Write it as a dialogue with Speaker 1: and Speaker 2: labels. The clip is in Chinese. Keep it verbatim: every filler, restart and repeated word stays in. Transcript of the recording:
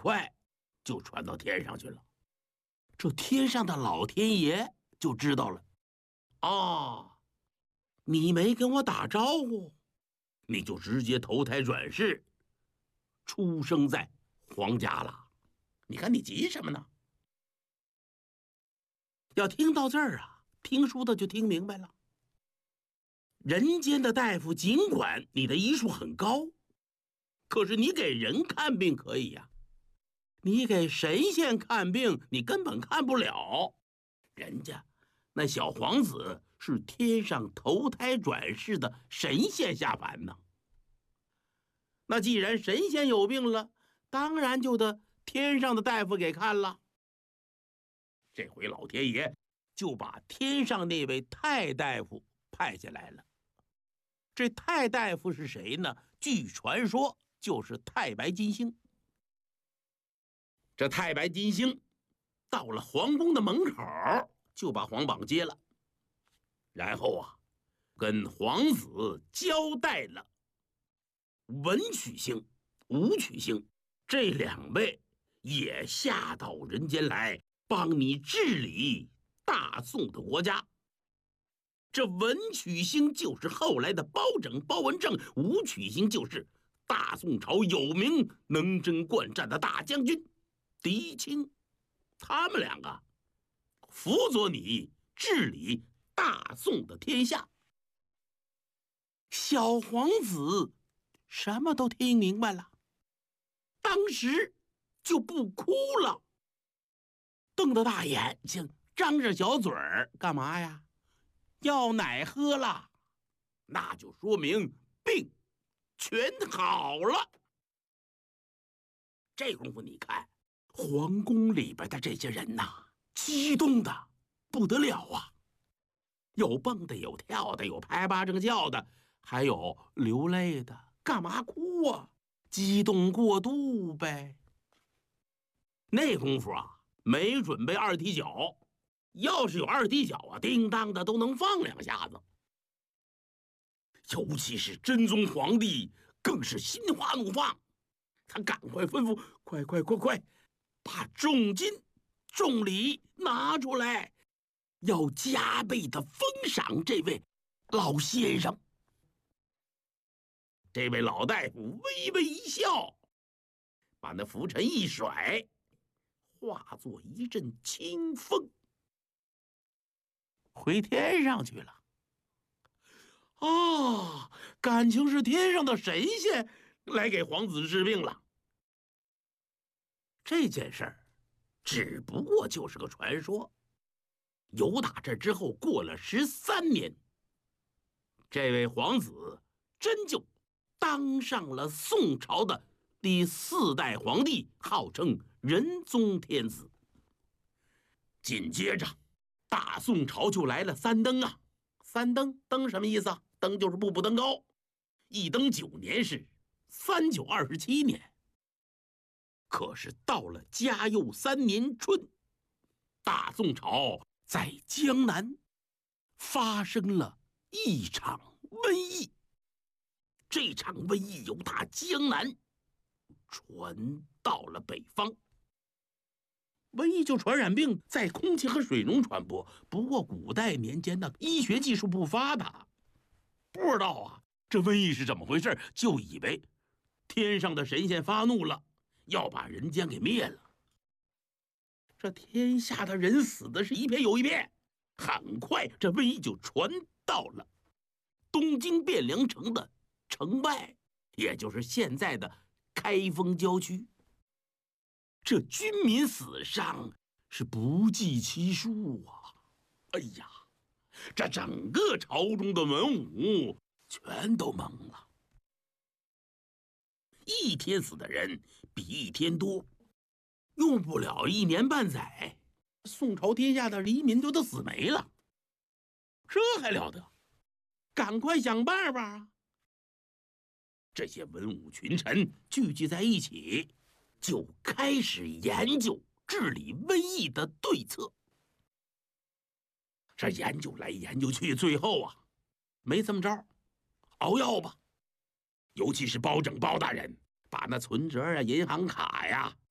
Speaker 1: 快就传到天上去了。这天上的老天爷就知道了，啊，你没跟我打招呼，你就直接投胎转世，出生在皇家了。你看你急什么呢？要听到这儿啊，听书的就听明白了。人间的大夫，尽管你的医术很高，可是你给人看病可以呀、啊，你给神仙看病，你根本看不了。人家那小皇子是天上投胎转世的神仙下凡呢。那既然神仙有病了，当然就得天上的大夫给看了。这回老天爷就把天上那位太大夫派下来了。这太大夫是谁呢？据传说就是太白金星。这太白金星到了皇宫的门口，就把皇榜接了，然后啊，跟皇子交代了文曲星、武曲星这两位也下到人间来，帮你治理大宋的国家。这文曲星就是后来的包拯、包文正，武曲星就是大宋朝有名能征惯战的大将军狄青。他们两个辅佐你治理大宋的天下。小皇子什么都听明白了，当时就不哭了，瞪着大眼睛，张着小嘴儿，干嘛呀？要奶喝了，那就说明病全好了。这功夫你看皇宫里边的这些人呐，激动的不得了啊，有蹦的，有跳的，有拍巴掌叫的，还有流泪的。干嘛哭啊？激动过度呗。那功夫啊，没准备二踢脚，要是有二踢脚啊，叮当的都能放两下子。尤其是真宗皇帝更是心花怒放，他赶快吩咐，快快快快把重金重礼拿出来，要加倍的封赏这位老先生。这位老大夫微微一笑，把那拂尘一甩，化作一阵清风，回天上去了。啊，感情是天上的神仙来给皇子治病了。这件事儿只不过就是个传说。由打这之后过了十三年，这位皇子真就当上了宋朝的第四代皇帝，号称仁宗天子。紧接着大宋朝就来了三登啊。三登，登什么意思啊？登就是步步登高。一登九年是三九二十七年。可是到了嘉佑三年春，大宋朝在江南发生了一场瘟疫。这场瘟疫由大江南传到了北方。瘟疫就传染病在空气和水中传播，不过古代年间的医学技术不发达，不知道啊这瘟疫是怎么回事，就以为天上的神仙发怒了，要把人间给灭了。这天下的人死的是一片又一片，很快这瘟疫就传到了东京汴梁城的城外，也就是现在的开封郊区。这军民死伤是不计其数啊！哎呀，这整个朝中的文武全都懵了。一天死的人比一天多，用不了一年半载，宋朝天下的黎民就都死没了，这还了得？赶快想办法啊！这些文武群臣聚集在一起，就开始研究治理瘟疫的对策。这研究来研究去，最后啊，没这么着，熬药吧。尤其是包拯包大人，把那存折啊、银行卡呀